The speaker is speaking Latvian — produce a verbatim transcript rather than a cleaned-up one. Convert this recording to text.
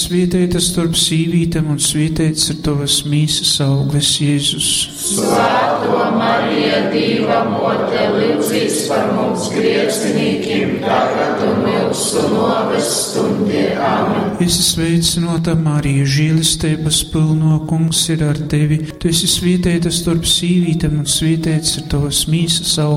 svētīta starp sīvītēm un svētīts ir tavas mīsas auglis, Jēzus. Svētā Marija, Dieva mote, lūdzīs par mums griecinīkiem, tagad un mūsu nāves stundē. Amen. Es esmu sveicināta Marija, žēlastības pilno, Kungs ir ar tevi. Tu esi svētīta starp sīvītēm un svētīts ir tavas mīsas auglis.